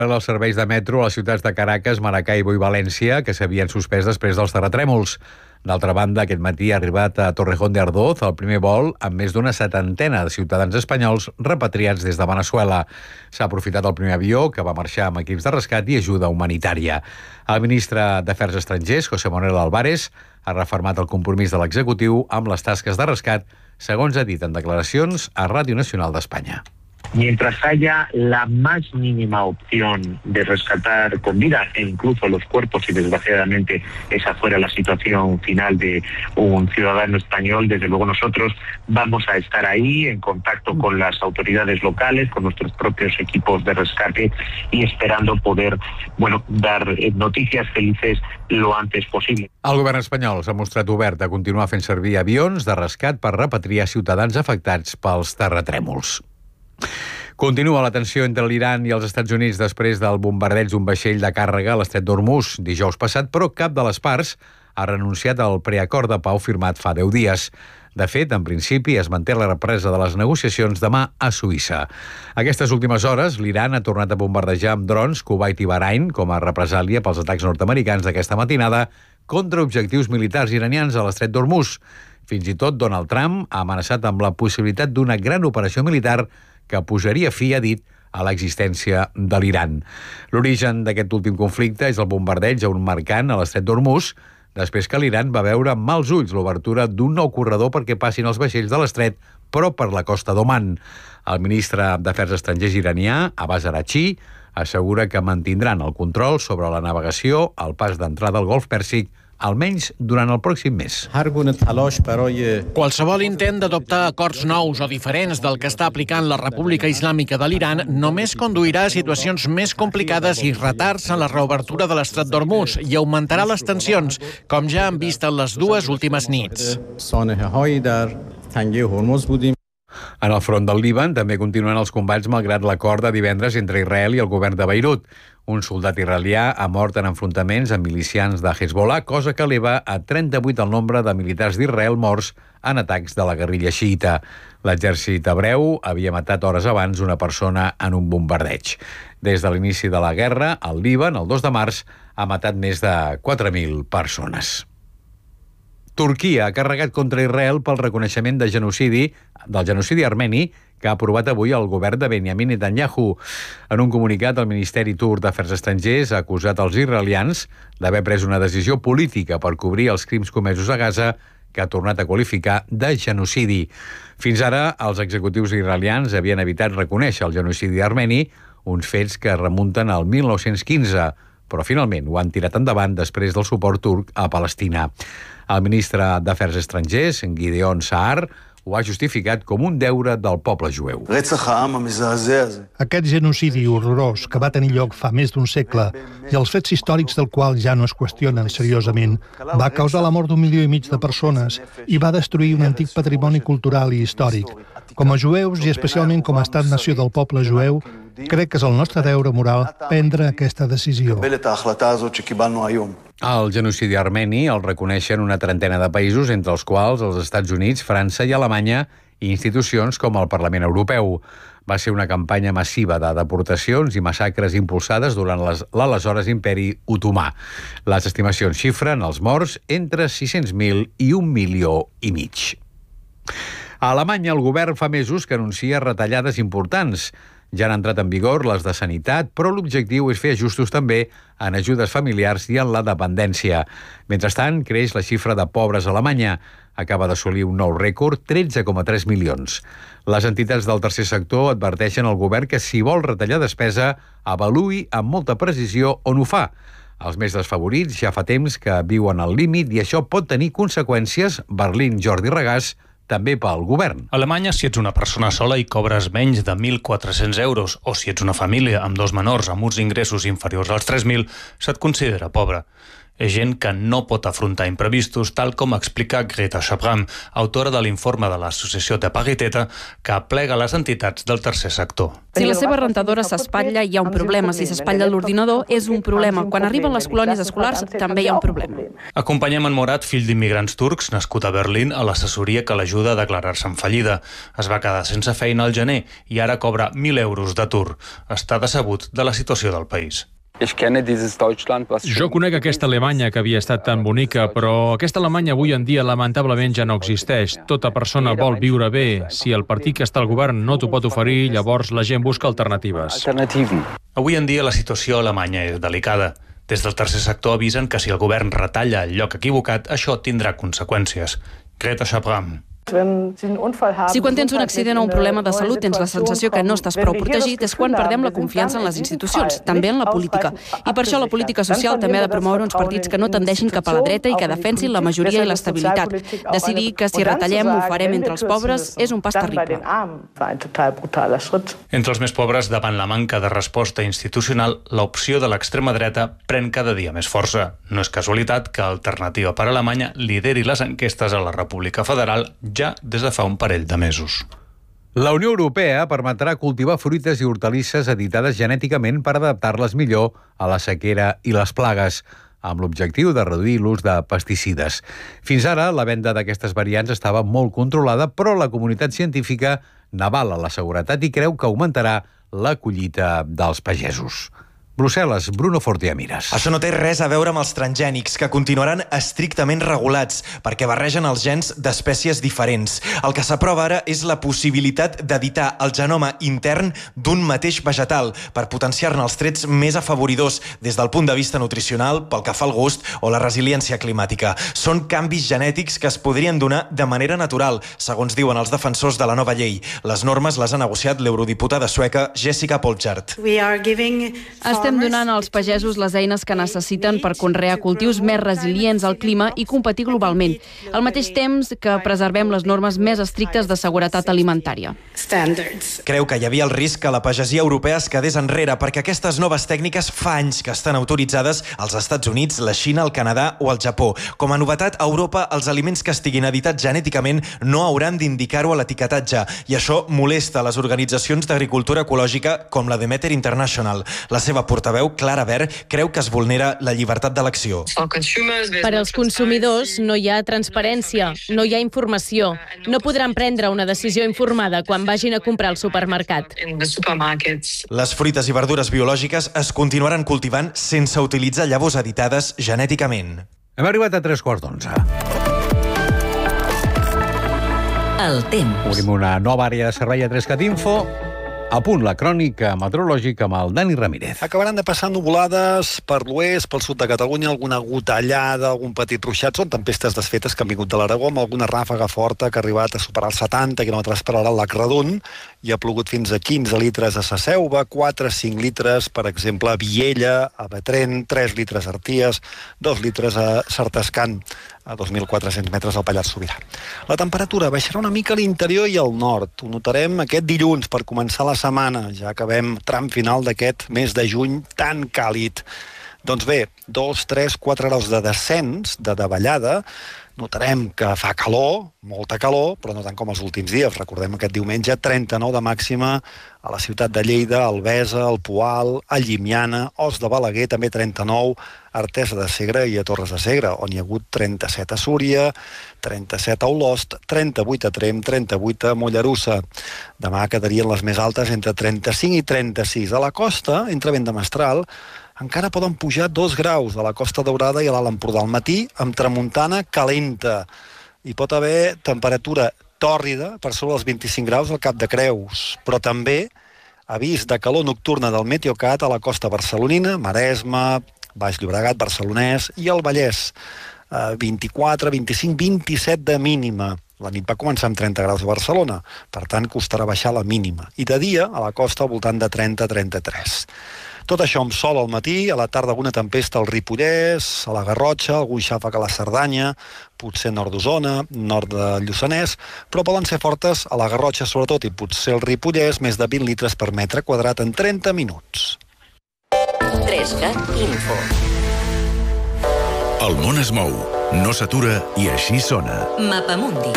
Els serveis de metro a les ciutats de Caracas, Maracaibo i València, que s'havien suspès després dels terratrèmols. D'altra banda, aquest matí ha arribat a Torrejón de Ardoz el primer vol amb més d'una 70 de ciutadans espanyols repatriats des de Veneçuela. S'ha aprofitat el primer avió, que va marxar amb equips de rescat i ajuda humanitària. El ministre d'Afers Estrangers, José Manuel Álvarez, ha refermat el compromís de l'executiu amb les tasques de rescat, segons ha dit en declaracions a Ràdio Nacional d'Espanya. Mientras haya la más mínima opción de rescatar con vida e incluso los cuerpos, y desgraciadamente esa fuera la situación final de un ciudadano español, desde luego nosotros vamos a estar ahí en contacto con las autoridades locales, con nuestros propios equipos de rescate y esperando poder, dar noticias felices lo antes posible. El govern espanyol s'ha mostrat obert a continuar fent servir avions de rescat per repatriar ciutadans afectats pels terratrèmols. Continua la tensió entre l'Iran i els Estats Units després del bombardeig d'un vaixell de càrrega a l'estret d'Hormuz dijous passat, però cap de les parts ha renunciat al preacord de pau firmat fa 10 dies. De fet, en principi, es manté la represa de les negociacions demà a Suïssa. Aquestes últimes hores, l'Iran ha tornat a bombardejar amb drons Kuwait i Bahrain com a represàlia pels atacs nord-americans d'aquesta matinada contra objectius militars iranians a l'estret d'Hormuz. Fins i tot Donald Trump ha amenaçat amb la possibilitat d'una gran operació militar que posaria fi, ha dit, a l'existència de l'Iran. L'origen d'aquest últim conflicte és el bombardeig a un mercant a l'estret d'Hormuz, després que l'Iran va veure amb mals ulls l'obertura d'un nou corredor perquè passin els vaixells de l'estret, però per la costa d'Oman. El ministre d'Afers Estrangers iranià, Abbas Araghchi, assegura que mantindran el control sobre la navegació al pas d'entrada al Golf Pèrsic, almenys durant el pròxim mes. Qualsevol intent d'adoptar acords nous o diferents del que està aplicant la República Islàmica de l'Iran només conduirà a situacions més complicades i retards en la reobertura de l'estret d'Hormuz i augmentarà les tensions, com ja han vist en les dues últimes nits. En el front del Líban també continuen els combats malgrat l'acord de divendres entre Israel i el govern de Beirut. Un soldat israelià ha mort en enfrontaments amb milicians de Hezbollah, cosa que eleva a 38 el nombre de militars d'Israel morts en atacs de la guerrilla xiïta. L'exèrcit hebreu havia matat hores abans una persona en un bombardeig. Des de l'inici de la guerra, el Líban, el 2 de març, ha matat més de 4.000 persones. Turquia ha carregat contra Israel pel reconeixement del genocidi armeni que ha aprovat avui el govern de Benjamin Netanyahu. En un comunicat, el Ministeri turc d'Afers Estrangers ha acusat els israelians d'haver pres una decisió política per cobrir els crims comesos a Gaza, que ha tornat a qualificar de genocidi. Fins ara, els executius israelians havien evitat reconèixer el genocidi armeni, uns fets que remunten al 1915, però finalment ho han tirat endavant després del suport turc a Palestina. El ministre d'Afers Estrangers, Gideon Saar, ho ha justificat com un deure del poble jueu. Aquest genocidi horrorós que va tenir lloc fa més d'un segle i els fets històrics del qual ja no es qüestionen seriosament va causar la mort d'1,5 milió de persones i va destruir un antic patrimoni cultural i històric. Com a jueus i especialment com a estat-nació del poble jueu, crec que és el nostre deure moral prendre aquesta decisió. El genocidi armeni el reconeixen una trentena de països, entre els quals els Estats Units, França i Alemanya, i institucions com el Parlament Europeu. Va ser una campanya massiva de deportacions i massacres impulsades durant l'aleshores imperi otomà. Les estimacions xifren els morts entre 600.000 i 1,5 milions. A Alemanya, el govern fa mesos que anuncia retallades importants. Ja han entrat en vigor les de sanitat, però l'objectiu és fer ajustos també en ajudes familiars i en la dependència. Mentrestant, creix la xifra de pobres a Alemanya. Acaba d'assolir un nou rècord, 13,3 milions. Les entitats del tercer sector adverteixen al govern que si vol retallar despesa, avaluï amb molta precisió on ho fa. Els més desfavorits ja fa temps que viuen al límit i això pot tenir conseqüències, Berlín Jordi Regàs, també pel govern. A Alemanya, si ets una persona sola i cobres menys de 1.400 euros o si ets una família amb 2 menors amb uns ingressos inferiors als 3.000, se't considera pobre. És gent que no pot afrontar imprevistos, tal com explica Greta Schabram, autora de l'informe de l'Associació de Pariteta, que aplega les entitats del tercer sector. Si la seva rentadora s'espatlla, hi ha un problema. Si s'espatlla l'ordinador, és un problema. Quan arriben les colònies escolars, també hi ha un problema. Acompanyem en Morat, fill d'immigrants turcs, nascut a Berlín, a l'assessoria que l'ajuda a declarar-se en fallida. Es va quedar sense feina al gener i ara cobra 1.000 euros d'atur. Està decebut de la situació del país. Jo conec aquesta Alemanya que havia estat tan bonica, però aquesta Alemanya avui en dia lamentablement ja no existeix. Tota persona vol viure bé. Si el partit que està al govern no t'ho pot oferir, llavors la gent busca alternatives. Avui en dia la situació a Alemanya és delicada. Des del tercer sector avisen que si el govern retalla el lloc equivocat, això tindrà conseqüències. Greta Schabram. Si quan tens un accident o un problema de salut tens la sensació que no estàs prou protegit, és quan perdem la confiança en les institucions, també en la política. I per això la política social també ha de promoure uns partits que no tendeixin cap a la dreta i que defensin la majoria i l'estabilitat. Decidir que si retallem ho farem entre els pobres és un pas terrible. Entre els més pobres, davant la manca de resposta institucional, l'opció de l'extrema dreta pren cada dia més força. No és casualitat que Alternativa per Alemanya lideri les enquestes a la República Federal ja des de fa un parell de mesos. La Unió Europea permetrà cultivar fruites i hortalisses editades genèticament per adaptar-les millor a la sequera i les plagues, amb l'objectiu de reduir l'ús de pesticides. Fins ara, la venda d'aquestes variants estava molt controlada, però la comunitat científica n'avala la seguretat i creu que augmentarà la collita dels pagesos. Brussel·les, Bruno Fortiamires. Això no té res a veure amb els transgènics, que continuaran estrictament regulats perquè barregen els gens d'espècies diferents. El que s'aprova ara és la possibilitat d'editar el genoma intern d'un mateix vegetal per potenciar-ne els trets més afavoridors des del punt de vista nutricional, pel que fa al gust o la resiliència climàtica. Són canvis genètics que es podrien donar de manera natural, segons diuen els defensors de la nova llei. Les normes les ha negociat l'eurodiputada sueca Jessica Polchart. Estem donant als pagesos les eines que necessiten per conrear cultius més resilients al clima i competir globalment, al mateix temps que preservem les normes més estrictes de seguretat alimentària. Creu que hi havia el risc que la pagesia europea es quedés enrere perquè aquestes noves tècniques fa anys que estan autoritzades als Estats Units, la Xina, el Canadà o el Japó. Com a novetat, a Europa els aliments que estiguin editats genèticament no hauran d'indicar-ho a l'etiquetatge i això molesta les organitzacions d'agricultura ecològica com la Demeter International. La seva portaveu, Clara Ver, creu que es vulnera la llibertat d'elecció. Per als consumidors no hi ha transparència, no hi ha informació. No podran prendre una decisió informada quan vagin a comprar al supermercat. Les fruites i verdures biològiques es continuaran cultivant sense utilitzar llavors editades genèticament. Hem arribat a 3:15. El temps. Obrim una nova àrea de servei a 3cat Info. A punt la crònica meteorològica amb el Dani Ramírez. Acabaran de passar nuvolades per l'oest, pel sud de Catalunya, alguna gotellada, algun petit ruixat. Són tempestes desfetes que han vingut de l'Aragó, amb alguna ràfaga forta que ha arribat a superar els 70 km per hora al Lac Redon i ha plogut fins a 15 litres a Saseuva, 4-5 litres, per exemple, a Viella, a Betrén, 3 litres a Arties, 2 litres a Sartascan, a 2.400 metres al Pallars Sobirà. La temperatura baixarà una mica a l'interior i al nord. Ho notarem aquest dilluns per començar la setmana. Ja acabem tram final d'aquest mes de juny tan càlid. Doncs bé, 2, 3, 4 graus de descens, de davallada. Notarem que fa calor, molta calor, però no tant com els últims dies. Recordem aquest diumenge 39 de màxima a la ciutat de Lleida, Albesa, el Poal, a Llimiana, Os de Balaguer, també 39, Artesa de Segre i a Torres de Segre, on hi ha hagut 37 a Súria, 37 a Olost, 38 a Tremp, 38 a Mollerussa. Demà quedarien les més altes entre 35 i 36. A la costa, entre vent de mestral, encara poden pujar 2 graus a la Costa Daurada i a l'Alt Empordà al matí, amb tramuntana calenta. Hi pot haver temperatura tòrrida per sobre els 25 graus al Cap de Creus, però també avís de calor nocturna del Meteocat a la costa barcelonina, Maresme, Baix Llobregat, Barcelonès i el Vallès. 24, 25, 27 de mínima. La nit va començar amb 30 graus a Barcelona, per tant costarà baixar la mínima. I de dia, a la costa, al voltant de 30-33. Tot això amb sol al matí, a la tarda alguna tempesta al Ripollès, a la Garrotxa, algun xàfec a la Cerdanya, potser nord d'Osona, nord de Lluçanès, però poden ser fortes a la Garrotxa sobretot i potser al Ripollès, més de 20 litres per metre quadrat en 30 minuts. 3cat Info. El món es mou, no s'atura i així sona. Mapamundi.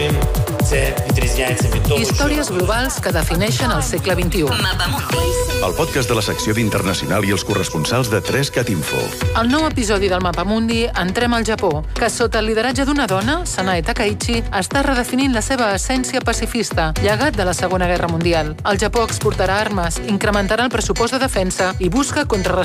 Històries globals que defineixen el segle XXI. Mapamundi. El podcast de la secció d'Internacional i els corresponsals de 3CAT Info. Al nou episodi del Mapamundi entrem al Japó, que sota el lideratge d'una dona, Sanae Takaichi, està redefinint la seva essència pacifista, llegat de la Segona Guerra Mundial. El Japó exportarà armes, incrementarà el pressupost de defensa i busca contrarrestar